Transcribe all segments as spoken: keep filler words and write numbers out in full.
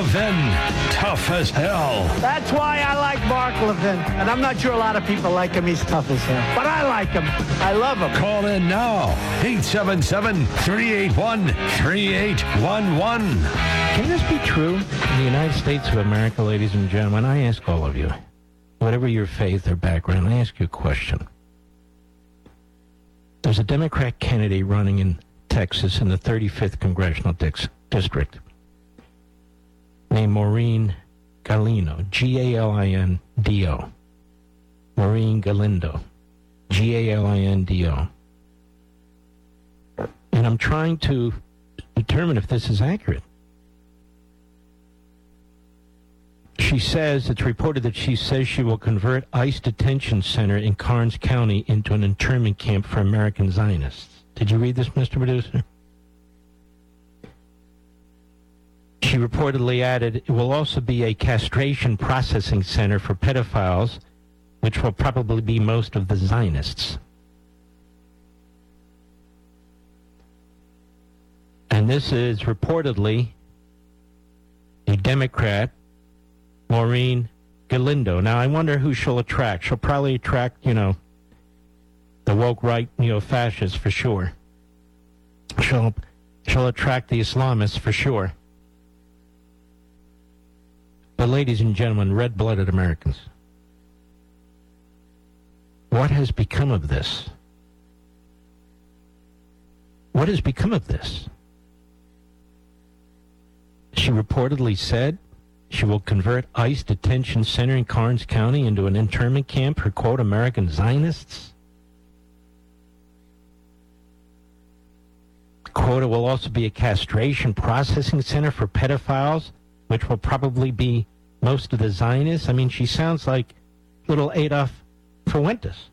Levin, tough as hell. That's why I like Mark Levin. And I'm not sure a lot of people like him. He's tough as hell. But I like him. I love him. Call in now. eight seven seven, three eight one, three eight one one. Can this be true in the United States of America, ladies and gentlemen? I ask all of you, whatever your faith or background, I ask you a question. There's a Democrat candidate running in Texas in the thirty-fifth Congressional Dix- District named Maureen Galindo, G A L I N D O. Maureen Galindo, G A L I N D O. And I'm trying to determine if this is accurate. She says, it's reported that she says she will convert ICE detention center in Karnes County into an internment camp for American Zionists. Did you read this, Mister Producer? She reportedly added, it will also be a castration processing center for pedophiles, which will probably be most of the Zionists. And this is reportedly a Democrat, Maureen Galindo. Now, I wonder who she'll attract. She'll probably attract, you know, the woke right neo-fascists for sure. She'll, she'll attract the Islamists for sure. But ladies and gentlemen, red-blooded Americans, what has become of this? What has become of this? She reportedly said she will convert ICE detention center in Karnes County into an internment camp for, quote, American Zionists. Quote, it will also be a castration processing center for pedophiles, which will probably be most of the Zionists. I mean, she sounds like little Adolf Fuentes.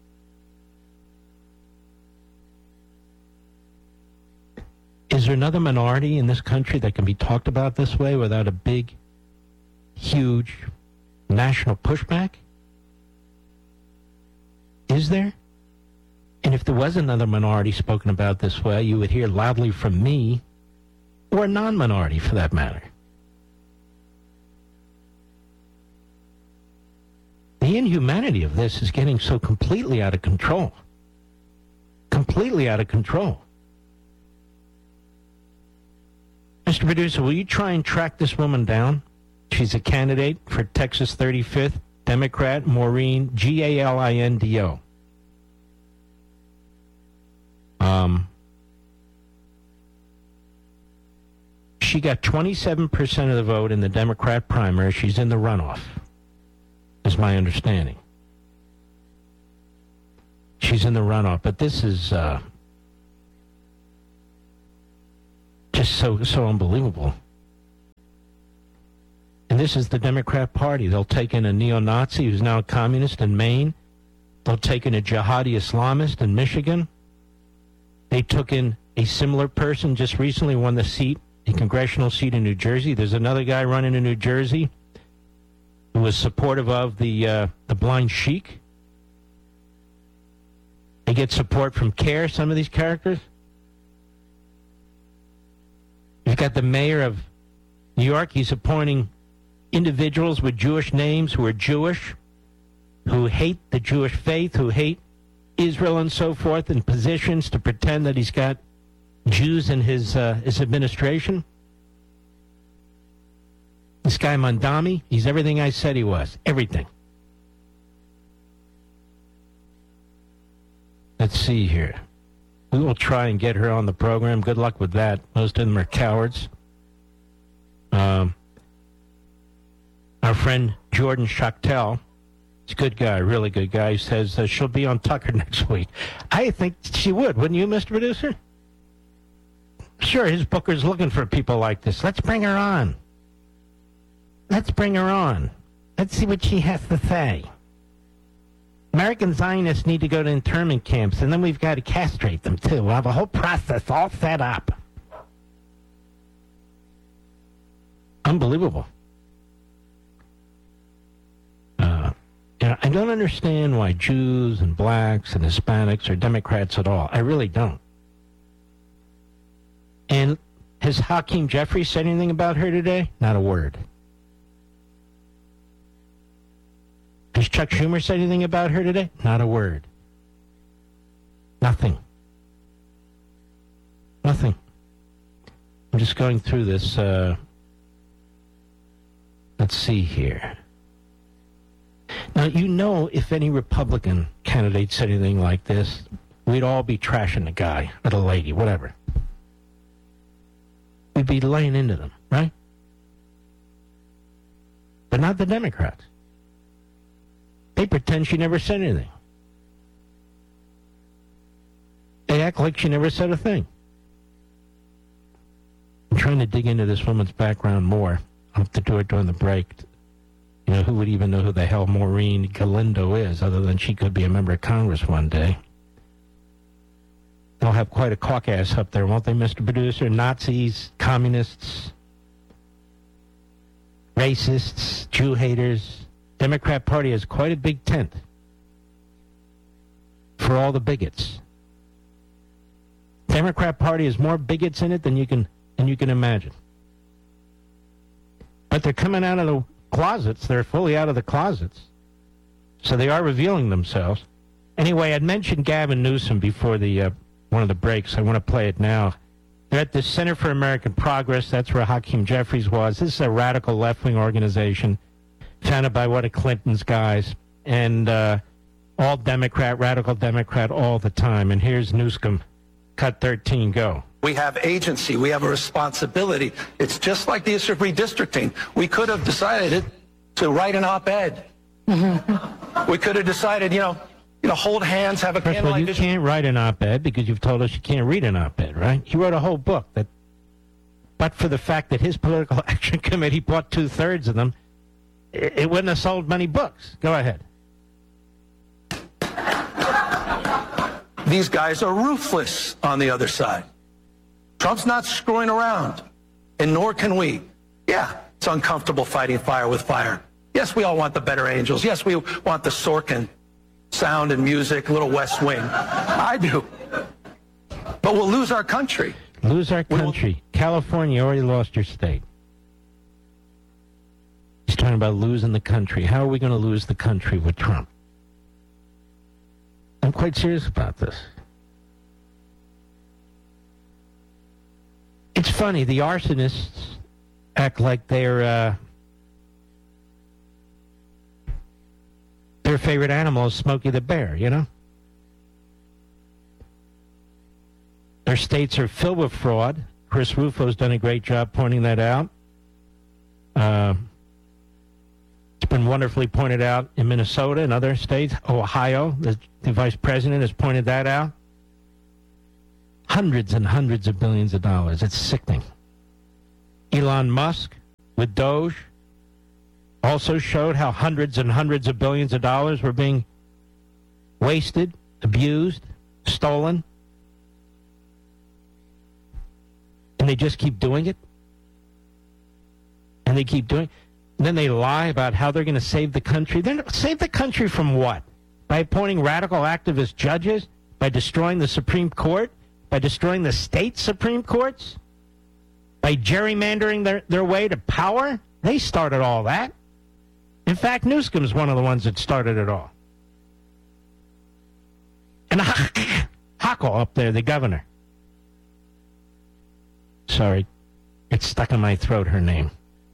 Is there another minority in this country that can be talked about this way without a big, huge national pushback? Is there? And if there was another minority spoken about this way, you would hear loudly from me, or a non-minority for that matter. The inhumanity of this is getting so completely out of control. Completely out of control. Mister Producer, will you try and track this woman down? She's a candidate for Texas thirty-fifth, Democrat, Maureen, G A L I N D O. Um, she got twenty-seven percent of the vote in the Democrat primary. She's in the runoff, is my understanding. She's in the runoff, but this is uh, just so so unbelievable. And this is the Democrat Party. They'll take in a neo-Nazi who's now a communist in Maine. They'll take in a jihadi Islamist in Michigan. They took in a similar person, just recently won the seat, a congressional seat in New Jersey. There's another guy running in New Jersey who was supportive of the uh, the blind sheik. They get support from CARE, some of these characters. You've got the mayor of New York. He's appointing individuals with Jewish names who are Jewish, who hate the Jewish faith, who hate Israel and so forth, in positions to pretend that he's got Jews in his uh, his administration. This guy Mondami, he's everything I said he was. Everything. Let's see here. We will try and get her on the program. Good luck with that. Most of them are cowards. Um, our friend Jordan Schachtel, he's a good guy, really good guy, says uh, she'll be on Tucker next week. I think she would, wouldn't you, Mister Producer? Sure, his booker's looking for people like this. Let's bring her on. Let's bring her on. Let's see what she has to say. American Zionists need to go to internment camps, and then we've got to castrate them, too. We'll have a whole process all set up. Unbelievable. Uh, you know, I don't understand why Jews and blacks and Hispanics are Democrats at all. I really don't. And Has Hakeem Jeffries said anything about her today? Not a word. Has Chuck Schumer said anything about her today? Not a word. Nothing. Nothing. I'm just going through this. Uh, let's see here. Now, you know, if any Republican candidate said anything like this, we'd all be trashing the guy or the lady, whatever. We'd be laying into them, right? But not the Democrats. They pretend she never said anything. They act like she never said a thing. I'm trying to dig into this woman's background more. I'll have to do it during the break. You know, who would even know who the hell Maureen Galindo is, other than she could be a member of Congress one day? They'll have quite a caucus up there, won't they, Mister Producer? Nazis, communists, racists, Jew haters. Democrat Party has quite a big tent for all the bigots. Democrat Party has more bigots in it than you can than you can imagine. But they're coming out of the closets. They're fully out of the closets. So they are revealing themselves. Anyway, I'd mentioned Gavin Newsom before the uh, one of the breaks. I want to play it now. They're at the Center for American Progress. That's where Hakeem Jeffries was. This is a radical left-wing organization founded by one of Clinton's guys. And uh, all Democrat, radical Democrat all the time. And here's Newsom. Cut thirteen, go. We have agency. We have a responsibility. It's just like the issue of redistricting. We could have decided to write an op-ed. We could have decided, you know, you know, hold hands, have a First of all, candlelight you vision. can't write an op-ed because you've told us you can't read an op-ed, right? He wrote a whole book that, but for the fact that his political action committee bought two-thirds of them, it, it wouldn't have sold many books. Go ahead. These guys are ruthless on the other side. Trump's not screwing around, and nor can we. Yeah, it's uncomfortable fighting fire with fire. Yes, we all want the better angels. Yes, we want the Sorkin sound and music, little West Wing. I do. But we'll lose our country. Lose our country. California already lost your state. He's talking about losing the country. How are we going to lose the country with Trump? I'm quite serious about this. It's funny, the arsonists act like they're, uh, their favorite animal is Smokey the Bear, you know? Their states are filled with fraud. Chris Rufo's done a great job pointing that out. Uh, it's been wonderfully pointed out in Minnesota and other states. Ohio, the, the vice president has pointed that out. Hundreds and hundreds of billions of dollars. It's sickening. Elon Musk with Doge also showed how hundreds and hundreds of billions of dollars were being wasted, abused, stolen. And they just keep doing it. And they keep doing it. And then they lie about how they're going to save the country. They're not, save the country from what? By appointing radical activist judges? By destroying the Supreme Court? By destroying the state Supreme Courts? By gerrymandering their, their way to power? They started all that. In fact, Newsom's one of the ones that started it all. And Hochul up there, the governor. Sorry, it's stuck in my throat, her name.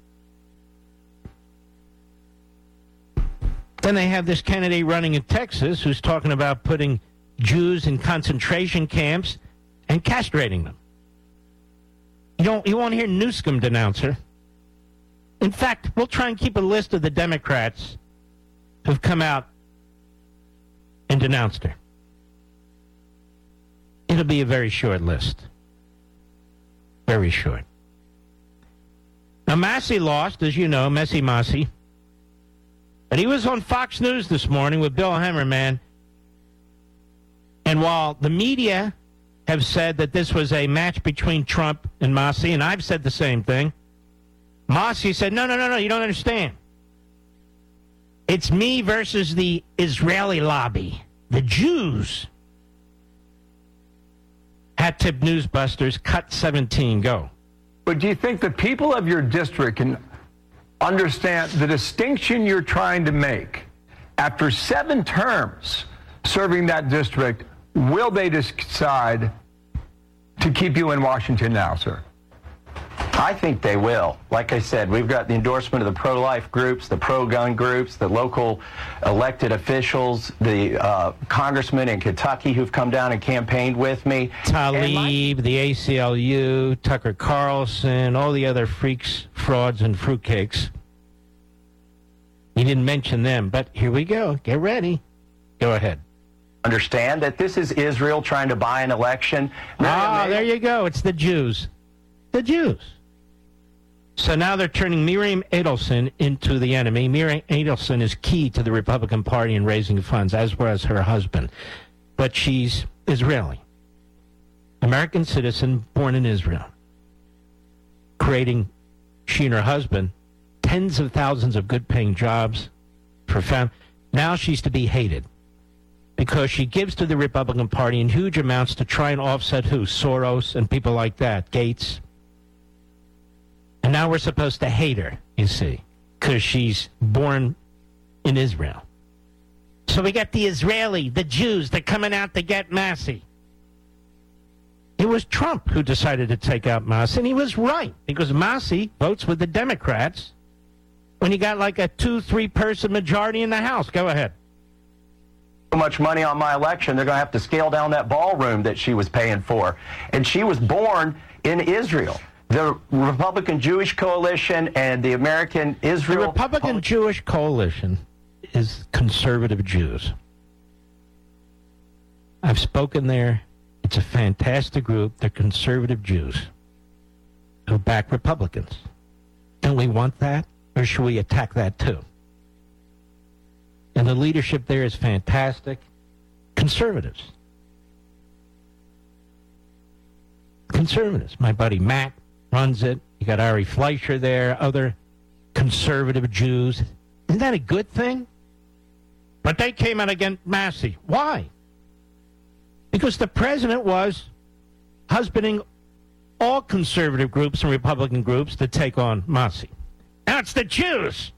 Then they have this candidate running in Texas who's talking about putting Jews in concentration camps and castrating them. You don't, you won't hear Newsom denounce her. In fact, we'll try and keep a list of the Democrats who've come out and denounced her. It'll be a very short list. Very short. Now, Massey lost, as you know, Messi Massey. But he was on Fox News this morning with Bill Hemmerman. And while the media have said that this was a match between Trump and Massey, and I've said the same thing, Massey said, no, no, no, no, you don't understand. It's me versus the Israeli lobby, the Jews. Hat tip Newsbusters, cut seventeen, go. but do you think the people of your district can understand the distinction you're trying to make? After seven terms serving that district, will they decide to keep you in Washington now, sir? I think they will. Like I said, we've got the endorsement of the pro-life groups, the pro-gun groups, the local elected officials, the uh, congressmen in Kentucky who've come down and campaigned with me. Tlaib, my- the A C L U, Tucker Carlson, all the other freaks, frauds, and fruitcakes. You didn't mention them, but here we go. Get ready. Go ahead. Understand that this is Israel trying to buy an election. Ah, there you go. It's the Jews. The Jews. So now they're turning Miriam Adelson into the enemy. Miriam Adelson is key to the Republican Party in raising funds, as was her husband. But she's Israeli. American citizen, born in Israel. Creating, she and her husband, tens of thousands of good-paying jobs for fam. Now she's to be hated because she gives to the Republican Party in huge amounts to try and offset who? Soros and people like that, Gates. And now we're supposed to hate her, you see, because she's born in Israel. So we got the Israeli, the Jews, they're coming out to get Massey. It was Trump who decided to take out Massey, and he was right, because Massey votes with the Democrats when you got like a two, three-person majority in the House. Go ahead. So much money on my election, they're going to have to scale down that ballroom that she was paying for. And she was born in Israel. The Republican Jewish Coalition and the American Israel... The Republican Jewish Coalition is conservative Jews. I've spoken there. It's a fantastic group. They're conservative Jews who back Republicans. Don't we want that? Or should we attack that too? And the leadership there is fantastic. Conservatives. Conservatives. My buddy Matt runs it. You got Ari Fleischer there, other conservative Jews. Isn't that a good thing? But they came out against Massey. Why? Because the president was husbanding all conservative groups and Republican groups to take on Massey. Now it's the Jews.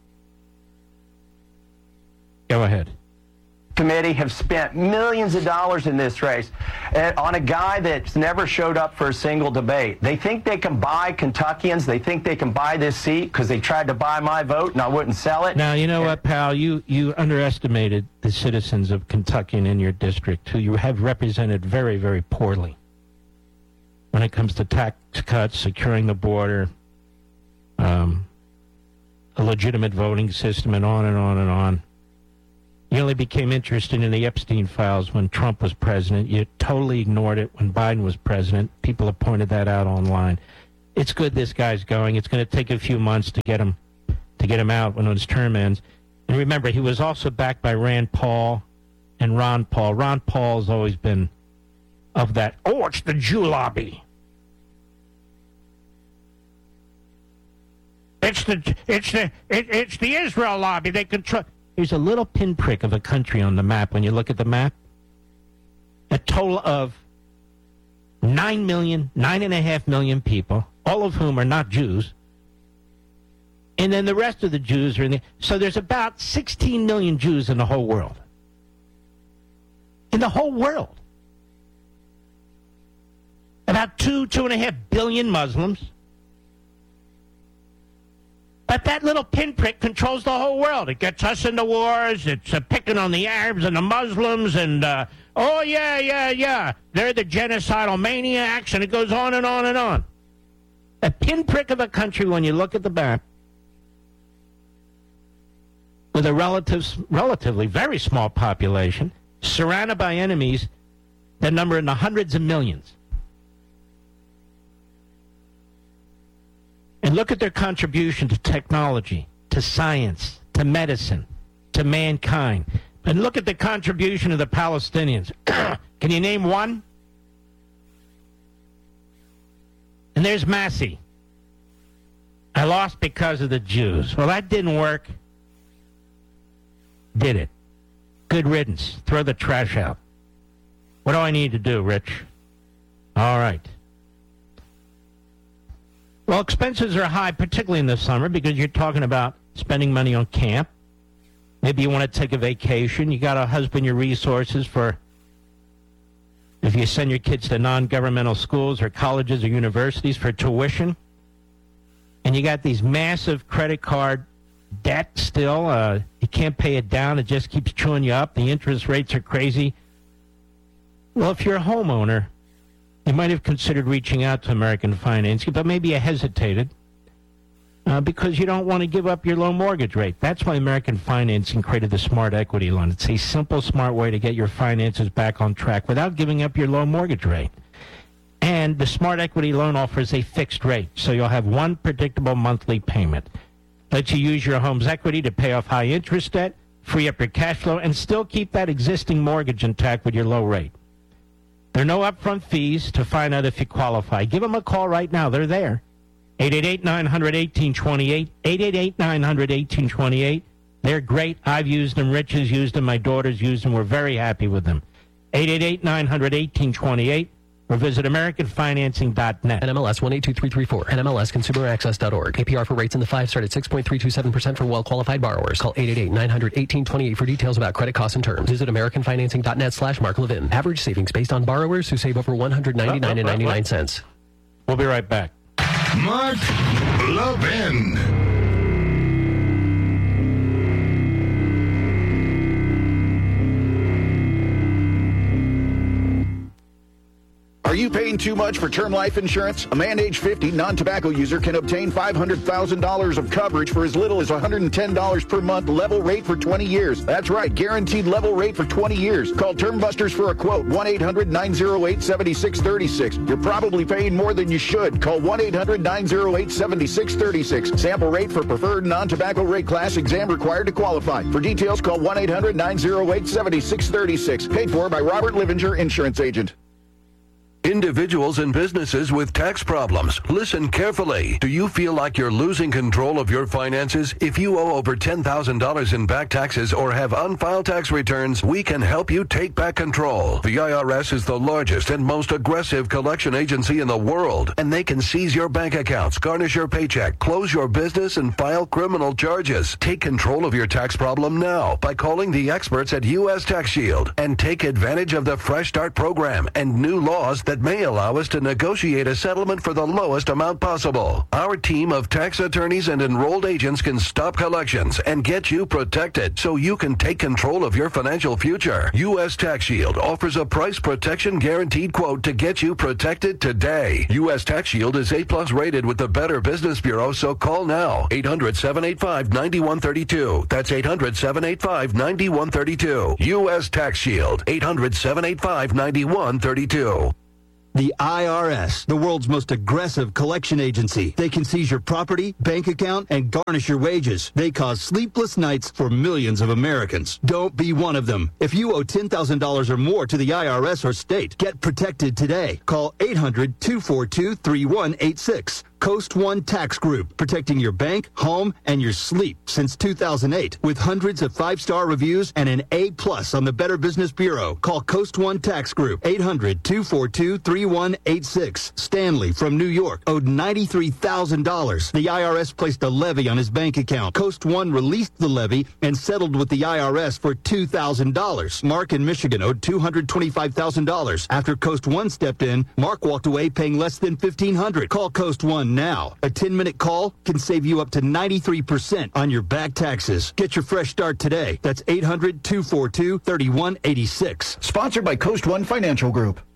Go ahead. Committee have spent millions of dollars in this race uh, on a guy that's never showed up for a single debate. They think they can buy Kentuckians. They think they can buy this seat because they tried to buy my vote and I wouldn't sell it. Now, you know and, what, pal? You, you underestimated the citizens of Kentucky and in your district, who you have represented very, very poorly when it comes to tax cuts, securing the border, um, a legitimate voting system, and on and on and on. You only became interested in the Epstein files when Trump was president. You totally ignored it when Biden was president. People have pointed that out online. It's good this guy's going. It's going to take a few months to get him to get him out when his term ends. And remember, he was also backed by Rand Paul and Ron Paul. Ron Paul has always been of that, oh, it's the Jew lobby. It's the it's the it, it's the Israel lobby. They control. There's a little pinprick of a country on the map when you look at the map. A total of nine million, nine and a half million people, all of whom are not Jews. And then the rest of the Jews are in the... So there's about sixteen million Jews in the whole world. In the whole world. About two, two and a half billion Muslims. But that little pinprick controls the whole world. It gets us into wars. It's uh, picking on the Arabs and the Muslims. And, uh, oh, yeah, yeah, yeah. They're the genocidal maniacs. And it goes on and on and on. A pinprick of a country, when you look at the map, with a relative, relatively very small population, surrounded by enemies that number in the hundreds of millions. And look at their contribution to technology, to science, to medicine, to mankind. And look at the contribution of the Palestinians. Can you name one? And there's Massey. I lost because of the Jews. Well, that didn't work. Did it? Good riddance. Throw the trash out. What do I need to do, Rich? All right. Well, expenses are high, particularly in the summer, because you're talking about spending money on camp. Maybe you want to take a vacation. You got to husband your resources for if you send your kids to non-governmental schools or colleges or universities for tuition. And you got these massive credit card debt still. Uh, you can't pay it down. It just keeps chewing you up. The interest rates are crazy. Well, if you're a homeowner, you might have considered reaching out to American Financing, but maybe you hesitated uh, because you don't want to give up your low mortgage rate. That's why American Financing created the Smart Equity Loan. It's a simple, smart way to get your finances back on track without giving up your low mortgage rate. And the Smart Equity Loan offers a fixed rate, so you'll have one predictable monthly payment. Lets you use your home's equity to pay off high interest debt, free up your cash flow, and still keep that existing mortgage intact with your low rate. There are no upfront fees to find out if you qualify. Give them a call right now. They're there. eight eight eight, nine hundred, eighteen twenty-eight. eight eight eight, nine hundred, eighteen twenty-eight. They're great. I've used them. Rich has used them. My daughter's used them. We're very happy with them. eight eight eight, nine hundred, eighteen twenty-eight. Or visit American Financing dot net. N M L S one eight two three three four. N M L S consumer access dot org. A P R for rates in the five start at six point three two seven percent for well-qualified borrowers. Call eight eight eight, nine hundred, eighteen twenty-eight for details about credit costs and terms. Visit American Financing dot net slash Mark Levin. Average savings based on borrowers who save over one hundred ninety-nine dollars and ninety-nine cents. We'll be right back. Mark Levin. Are you paying too much for term life insurance? A man age fifty, non-tobacco user can obtain five hundred thousand dollars of coverage for as little as one hundred ten dollars per month, level rate for twenty years. That's right, guaranteed level rate for twenty years. Call Term Busters for a quote, one eight hundred, nine oh eight, seven six three six. You're probably paying more than you should. Call one eight hundred, nine oh eight, seven six three six. Sample rate for preferred non-tobacco rate class, exam required to qualify. For details, call one eight hundred, nine oh eight, seven six three six. Paid for by Robert Livinger, Insurance Agent. Individuals and businesses with tax problems, listen carefully. Do you feel like you're losing control of your finances? If you owe over ten thousand dollars in back taxes or have unfiled tax returns, we can help you take back control. The I R S is the largest and most aggressive collection agency in the world, and they can seize your bank accounts, garnish your paycheck, close your business, and file criminal charges. Take control of your tax problem now by calling the experts at U S Tax Shield and take advantage of the Fresh Start program and new laws that may allow us to negotiate a settlement for the lowest amount possible. Our team of tax attorneys and enrolled agents can stop collections and get you protected so you can take control of your financial future. U S Tax Shield offers a price protection guaranteed quote to get you protected today. U S Tax Shield is A plus rated with the Better Business Bureau, so call now. eight hundred, seven eight five, nine one three two. That's eight hundred, seven eight five, nine one three two. U S Tax Shield. eight hundred, seven eight five, nine one three two. The I R S, the world's most aggressive collection agency. They can seize your property, bank account, and garnish your wages. They cause sleepless nights for millions of Americans. Don't be one of them. If you owe ten thousand dollars or more to the I R S or state, get protected today. Call eight hundred, two four two, three one eight six. Coast One Tax Group, protecting your bank, home, and your sleep since two thousand eight. With hundreds of five-star reviews and an A plus on the Better Business Bureau. Call Coast One Tax Group, eight hundred, two four two, three one eight six. Stanley from New York owed ninety-three thousand dollars. The I R S placed a levy on his bank account. Coast One released the levy and settled with the I R S for two thousand dollars. Mark in Michigan owed two hundred twenty-five thousand dollars. After Coast One stepped in, Mark walked away paying less than fifteen hundred dollars. Call Coast One now. A ten-minute call can save you up to ninety-three percent on your back taxes. Get your fresh start today. That's eight hundred, two four two, three one eight six. Sponsored by Coast One Financial Group.